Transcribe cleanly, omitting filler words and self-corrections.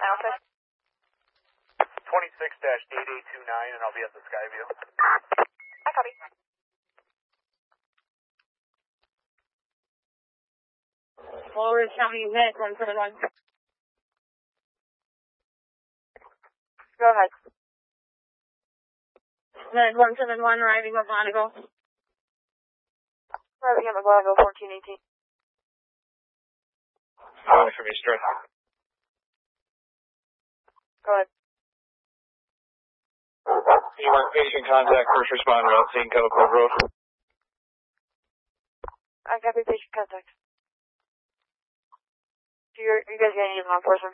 906. 26-8829, and I'll be at the Skyview. I copy. Forward County Med 171. Go ahead. Med 171, arriving at McGonigal. Arriving at McGonigal, 1418. Going from Eastern. Go ahead. Patient contact, first responder on scene, Kettle Cove Road. I copy patient contact. You guys got any law enforcement?